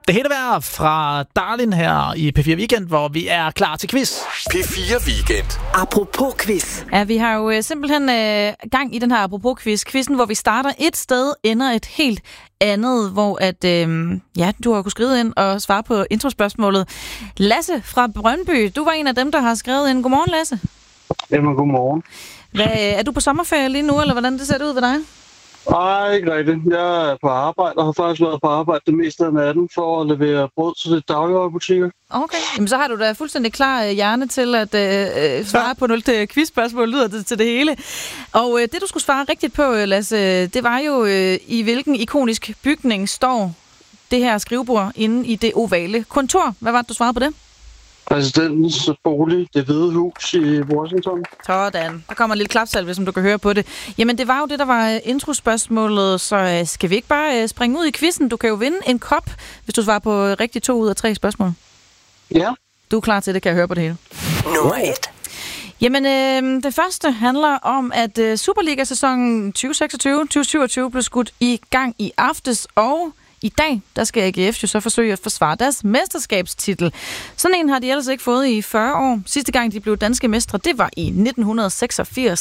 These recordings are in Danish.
Det hele vejr fra Darlin her i P4 Weekend, hvor vi er klar til quiz. P4 Weekend. Apropos quiz. Ja, vi har jo simpelthen gang i den her apropos quiz. Quizzen, hvor vi starter et sted, ender et helt andet, hvor at, du har kunnet skrive ind og svare på introspørgsmålet. Lasse fra Brøndby, du var en af dem, der har skrevet ind. Godmorgen, Lasse. Jamen, godmorgen. Er du på sommerferie lige nu, eller hvordan det ser ud ved dig? Nej, ikke rigtigt. Jeg er på arbejde og har faktisk været på arbejde det meste af natten for at levere brød til de dagligvarebutikker. Okay, jamen så har du da fuldstændig klar hjerne til at svare på 0 quizspørgsmål, lyder det til det hele. Og det, du skulle svare rigtigt på, Lasse, det var jo, i hvilken ikonisk bygning står det her skrivebord inde i det ovale kontor. Hvad var det, du svarede på det? Præsidentens bolig, Det Hvide Hus i Washington. Sådan. Der kommer en lille klapsalve, som du kan høre på det. Jamen, det var jo det, der var introspørgsmålet, så skal vi ikke bare springe ud i quizzen? Du kan jo vinde en kop, hvis du svarer på rigtigt 2 ud af 3 spørgsmål. Ja. Du er klar til det, kan jeg høre på det hele. Nummer 1. Jamen, det første handler om, at Superliga-sæsonen 2026-2027 blev skudt i gang i aftes, og i dag, der skal AGF jo så forsøge at forsvare deres mesterskabstitel. Sådan en har de ellers ikke fået i 40 år. Sidste gang, de blev danske mestre, det var i 1986.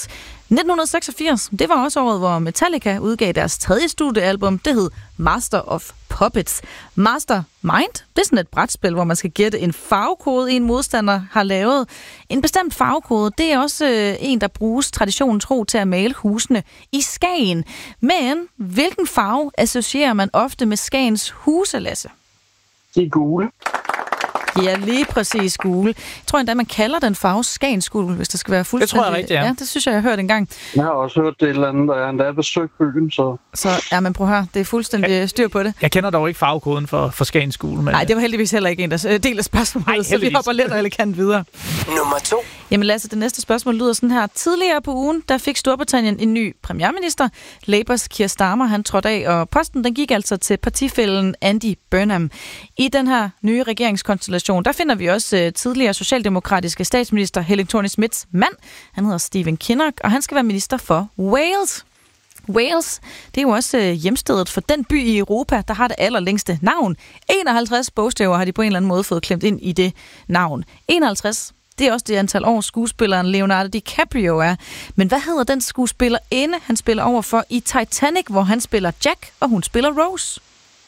1986, det var også året, hvor Metallica udgav deres 3. studiealbum. Det hed Master of Puppets. Mastermind, det er sådan et brætspil, hvor man skal gætte en farvekode, en modstander har lavet. En bestemt farvekode, det er også en, der bruges traditionen tro til at male husene i Skagen. Men hvilken farve associerer man ofte med Skagens huse, Lasse? De er gule. Ja, lige præcis gule. Jeg tror endda, man kalder den farve Skagensgul, hvis det skal være fuldstændig. Det tror jeg rigtigt, ja. Ja, det synes jeg har hørt engang. Jeg har også hørt det et eller andet, der er endda besøgt byen, så... Ja, men prøv at høre, det er fuldstændig styr på det. Jeg kender dog ikke farvekoden for Skagens skole. Men... Nej, det var heldigvis heller ikke en, der deler spørgsmålet, så vi hopper lidt og elegant videre. Nummer 2. Jamen Lasse, det næste spørgsmål lyder sådan her. Tidligere på ugen, der fik Storbritannien en ny premierminister. Labours Keir Starmer, han trådte af, og posten den gik altså til partifællen Andy Burnham. I den her nye regeringskonstellation, der finder vi også tidligere socialdemokratiske statsminister Helle Thorning-Schmidts mand. Han hedder Stephen Kinnock, og han skal være minister for Wales. Wales, det er jo også hjemstedet for den by i Europa, der har det allerlængste navn. 51 bogstaver har de på en eller anden måde fået klemt ind i det navn. 51, det er også det antal år, skuespilleren Leonardo DiCaprio er. Men hvad hedder den skuespillerinde, han spiller over for i Titanic, hvor han spiller Jack, og hun spiller Rose?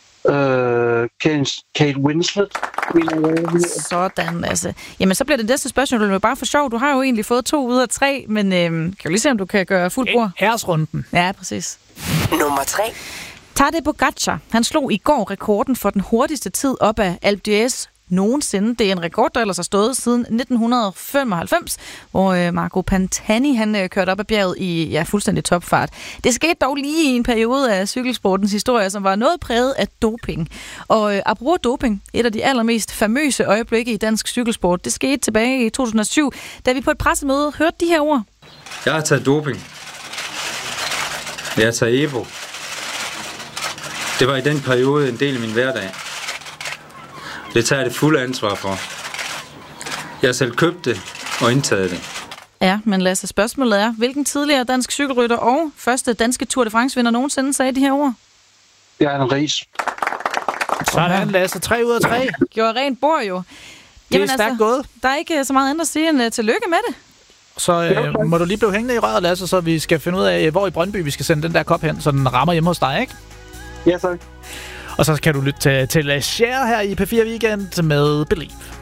Kate Winslet. Sådan, altså. Jamen, så bliver det næste spørgsmål bare for sjov. Du har jo egentlig fået 2 ud af 3, men kan jo lige se, om du kan gøre fuld brug. Æresrunden. Ja, præcis. Nummer 3. Tadej Pogačar, han slog i går rekorden for den hurtigste tid op af Alpe d'Huez nogensinde. Det er en rekord, der ellers har stået siden 1995, hvor Marco Pantani han kørte op ad bjerget i fuldstændig topfart. Det skete dog lige i en periode af cykelsportens historie, som var noget præget af doping. Og apropos doping, et af de allermest famøse øjeblikke i dansk cykelsport, det skete tilbage i 2007, da vi på et pressemøde hørte de her ord. Jeg har taget doping. Jeg har taget EPO. Det var i den periode en del af min hverdag. Det tager jeg det fulde ansvar for. Jeg har selv købt det og indtaget det. Ja, men Lasse, spørgsmålet er, hvilken tidligere dansk cykelrytter og første danske Tour de France-vinder nogensinde sagde de her ord? Jørgen Riis. Sådan, Lasse. 3 ud af 3. Gjorde rent bord jo. Det er stærkt gået. Der er ikke så meget andet at sige end tillykke med det. Så må du lige blive hængende i røret, Lasse, så vi skal finde ud af, hvor i Brøndby vi skal sende den der kop hen, så den rammer hjemme hos dig, ikke? Ja, tak. Og så kan du lytte til Cher her i P4 Weekend med Believe.